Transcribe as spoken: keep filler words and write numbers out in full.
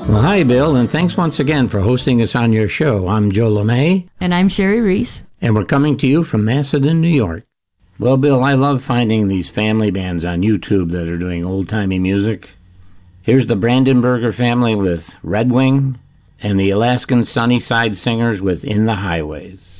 Well, hi, Bill, and thanks once again for hosting us on your show. I'm Joe LeMay. And I'm Sherry Reese. And we're coming to you from Macedon, New York. Well, Bill, I love finding these family bands on YouTube that are doing old-timey music. Here's the Brandenburger family with Red Wing, and the Alaskan Sunnyside Singers with In the Highways.